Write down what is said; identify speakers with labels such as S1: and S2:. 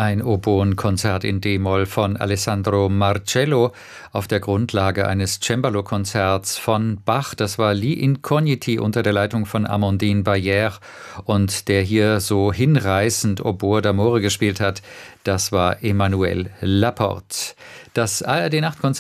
S1: Ein Oboenkonzert in D-Moll von Alessandro Marcello auf der Grundlage eines Cembalo-Konzerts von Bach. Das war Li Incogniti unter der Leitung von Amandine Bayer, und der hier so hinreißend Oboe d'Amore gespielt hat, das war Emmanuel Laporte. Das ARD-Nachtkonzert